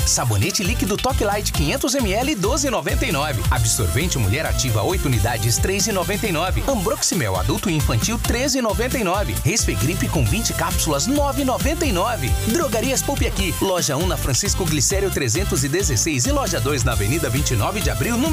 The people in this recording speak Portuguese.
Sabonete líquido Toque Light 500 ml 12,99. Absorvente Mulher Ativa 8 unidades 3,99. Ambroximel adulto e infantil 13,99. Resfegripe com 20 cápsulas 9,99. Drogarias Poupe Aqui. Loja 1 na Francisco Glicério 316 e loja 2 na Avenida 29 de Abril,